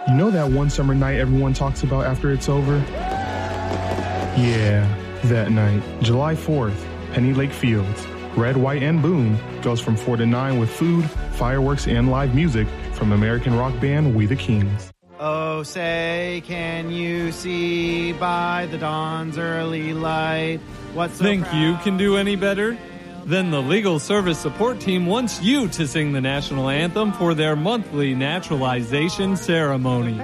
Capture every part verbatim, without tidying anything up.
You know that one summer night everyone talks about after it's over? Yeah, that night, July fourth, Penny Lake Fields. Red, White, and Boom goes from four to nine with food, fireworks, and live music from American rock band We the Kings. Oh, say, can you see by the dawn's early light what's so Think you can do any better? Then the Legal Service Support Team wants you to sing the national anthem for their monthly naturalization ceremony.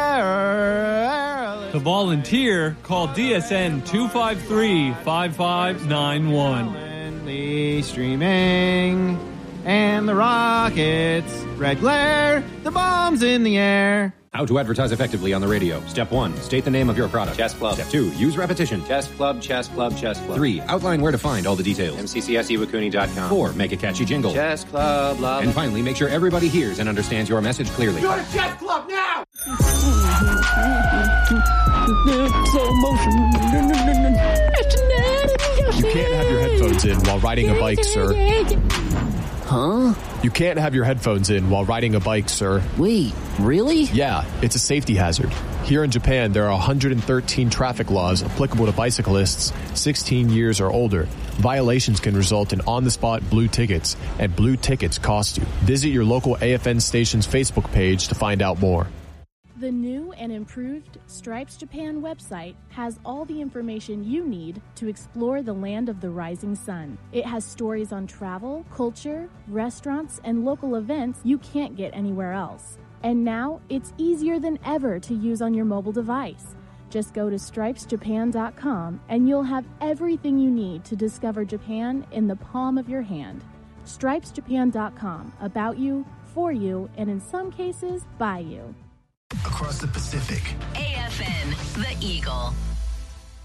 To volunteer, call D S N two five three, five five nine one. Streaming, and the rockets, red glare, the bombs in the air. How to advertise effectively on the radio. Step one, state the name of your product. Chess Club. Step two, use repetition. Chess Club, Chess Club, Chess Club. Three, outline where to find all the details. M C C S Iwakuni dot com. Four, make a catchy jingle. Chess Club, love. And finally, make sure everybody hears and understands your message clearly. Go to Chess Club now! Slow motion. You can't have your headphones in while riding a bike, sir. Huh? You can't have your headphones in while riding a bike, sir. Wait, really? Yeah, it's a safety hazard. Here in Japan, there are one hundred thirteen traffic laws applicable to bicyclists sixteen years or older. Violations can result in on-the-spot blue tickets, and blue tickets cost you. Visit your local A F N station's Facebook page to find out more. The new and improved Stripes Japan website has all the information you need to explore the land of the rising sun. It has stories on travel, culture, restaurants, and local events you can't get anywhere else. And now it's easier than ever to use on your mobile device. Just go to stripes japan dot com and you'll have everything you need to discover Japan in the palm of your hand. stripes japan dot com, about you, for you, and in some cases, by you. Across the Pacific. A F N, The Eagle.